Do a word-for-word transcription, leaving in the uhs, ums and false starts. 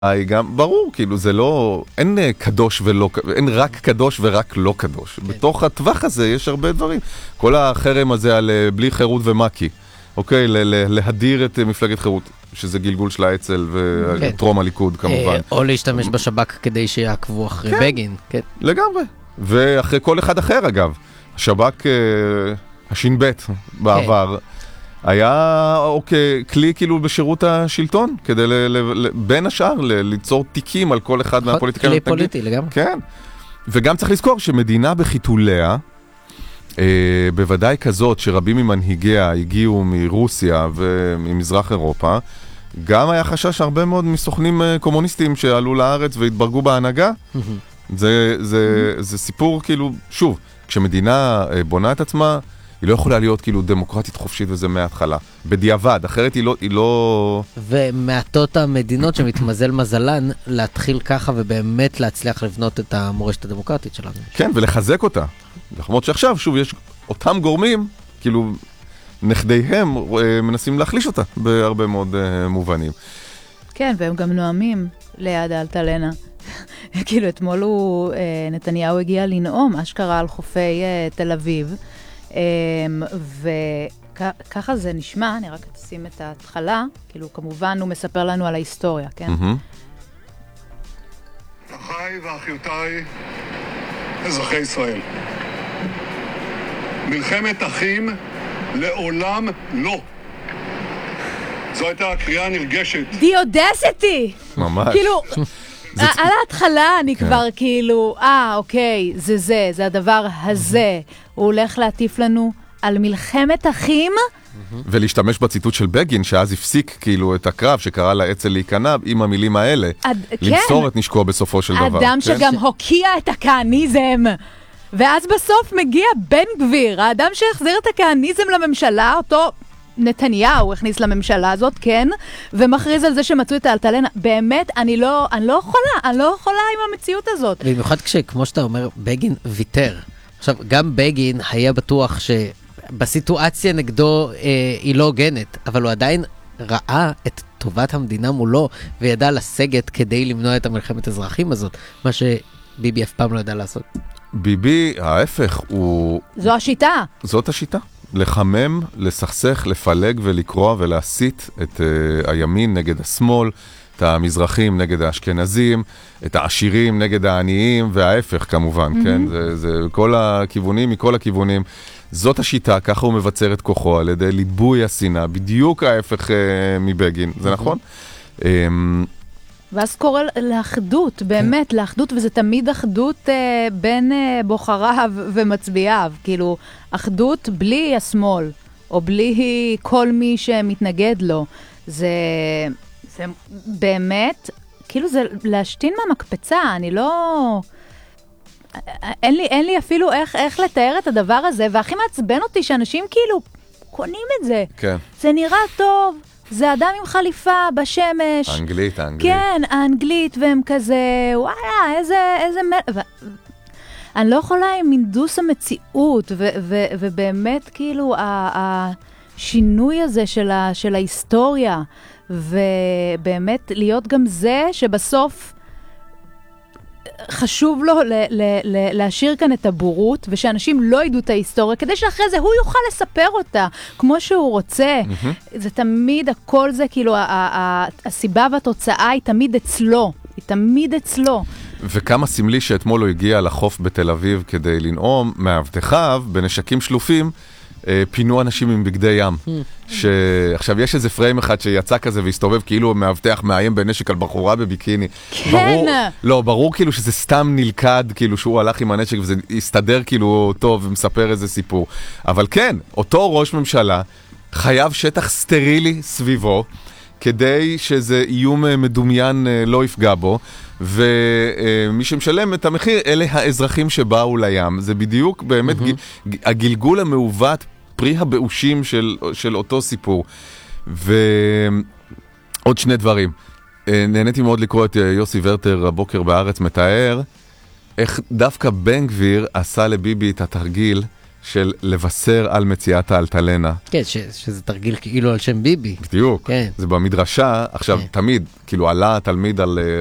גם ברור, כאילו זה לא, אין קדוש ולא, אין רק קדוש ורק לא קדוש. בתוך הטווח הזה יש הרבה דברים. כל החרם הזה על בלי חירות ומקי, אוקיי, להדיר את מפלגת חירות, שזה גלגול של האצ"ל וטרום הליכוד כמובן. או להשתמש בשב"כ כדי שיעקבו אחרי בגין. לגמרי. ואחרי כל אחד אחר אגב. השב"כ, השין בית בעבר, היה אוקיי, כלי כאילו בשירות השלטון, כדי ל, ל, ל, בין השאר ל, ליצור תיקים על כל אחד מהפוליטיקאים. כלי פוליטי לגמרי. כן. וגם צריך לזכור שמדינה בחיתוליה, אה, בוודאי כזאת שרבים ממנהיגיה הגיעו מרוסיה וממזרח אירופה, גם היה חשש הרבה מאוד מסוכנים קומוניסטים שעלו לארץ והתברגו בהנהגה. זה, זה, זה סיפור כאילו, שוב, כשמדינה בונה את עצמה, היא לא יכולה להיות כאילו דמוקרטית חופשית וזה מההתחלה. בדיעבד, אחרת היא לא... היא לא... ומעטות המדינות שמתמזל מזלן להתחיל ככה ובאמת להצליח לבנות את המורשת הדמוקרטית שלנו. כן, ולחזק אותה. למרות שעכשיו, שוב, יש אותם גורמים, כאילו נכדיהם מנסים להחליש אותה בהרבה מאוד מובנים. כן, והם גם נועמים ליד האלטלנה. כאילו אתמול הוא, נתניהו הגיע לנאום, אשכרה על חופי תל אביב, וככה זה נשמע, אני רק אשים את ההתחלה, כאילו כמובן הוא מספר לנו על ההיסטוריה, כן? אחיי ואחיותיי, אזרחי ישראל, מלחמת אחים לעולם לא. זו הייתה הקריאה הנרגשת. דיודסיטי! ממש. כאילו... על ההתחלה אני כבר כאילו, אה, אוקיי, זה זה, זה הדבר הזה. הוא הולך להטיף לנו על מלחמת אחים. ולהשתמש בציטוט של בגין, שאז הפסיק כאילו את הקרב שקרא לאצ"ל להיכנע עם המילים האלה. למסור את נשקו בסופו של דבר. אדם שגם הוקיע את הכהניזם. ואז בסוף מגיע בן גביר, האדם שהחזיר את הכהניזם לממשלה, אותו... נתניהו הכניס לממשלה הזאת, כן, ומכריז על זה שמצאו את האלטלנה. באמת, אני לא, אני לא יכולה, אני לא יכולה עם המציאות הזאת. במיוחד כשכמו שאתה אומר, בגין ויתר. עכשיו, גם בגין היה בטוח שבסיטואציה נגדו אה, היא לא הוגנת, אבל הוא עדיין ראה את טובת המדינה מולו, וידע לסגת כדי למנוע את המלחמת אזרחים הזאת, מה שביבי אף פעם לא ידע לעשות. ביבי, ההפך, הוא... זו השיטה. זאת השיטה. לחמם, לסכסך, לפלג ולקרוע ולהסית את uh, הימין נגד השמאל, את המזרחים נגד האשכנזים, את העשירים נגד העניים, וההפך כמובן, mm-hmm. כן? זה, זה כל הכיוונים, מכל הכיוונים. זאת השיטה, ככה הוא מבצר את כוחו על ידי ליבוי השנאה, בדיוק ההפך uh, מבגין, זה mm-hmm. נכון? Um, ואז קורא לאחדות, באמת, כן. לאחדות, וזה תמיד אחדות אה, בין אה, בוחריו ומצביעיו, כאילו, אחדות בלי השמאל, או בלי כל מי שמתנגד לו. זה, זה באמת, כאילו זה להשתין מהמקפצה, אני לא... אין לי, אין לי אפילו איך, איך לתאר את הדבר הזה, והכי מעצבן אותי שאנשים כאילו קונים את זה. כן. זה נראה טוב. זה אדם עם חליפה בשמש. האנגלית, האנגלית. כן, האנגלית, והם כזה, וואלה, איזה, איזה... ו... אני לא יכולה עם מינדוס המציאות, ו- ו- ובאמת כאילו השינוי הזה של, ה- של ההיסטוריה, ובאמת להיות גם זה שבסוף חשוב לו ל- ל- ל- להשאיר כאן את הבורות, ושאנשים לא ידעו את ההיסטוריה, כדי שאחרי זה הוא יוכל לספר אותה, כמו שהוא רוצה. Mm-hmm. זה תמיד, הכל זה, כאילו, ה- ה- הסיבה והתוצאה היא תמיד אצלו. היא תמיד אצלו. וכמה סמלי שאתמול הוא הגיע לחוף בתל אביב כדי לנאום, מאבטחיו, בנשקים שלופים, פינו אנשים עם בגדי ים. שעכשיו יש איזה פריים אחד שיצא כזה והסתובב כאילו מאבטח מאיים בנשק על בחורה בביקיני. כן. ברור, לא, ברור כאילו שזה סתם נלכד, כאילו שהוא הלך עם הנשק וזה הסתדר כאילו טוב ומספר איזה סיפור. אבל כן, אותו ראש ממשלה חייב שטח סטרילי סביבו, כדי שזה איום מדומיין לא יפגע בו, ומי שמשלם את המחיר, אלה האזרחים שבאו לים. זה בדיוק באמת mm-hmm. הגלגול המעוות, פרי הבאושים של, של אותו סיפור. ועוד שני דברים. נהניתי מאוד לקרוא את יוסי ורטר הבוקר בארץ מתאר, איך דווקא בן גביר עשה לביבי את התרגיל של לבשר על מציאת האלטלנה. כן, ש, שזה תרגיל כאילו על שם ביבי. בדיוק. כן. זה במדרשה, עכשיו כן. תמיד, כאילו עלה התלמיד על